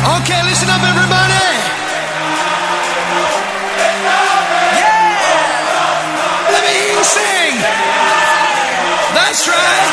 Okay, listen up, everybody. Yeah! Let me hear you sing. That's right.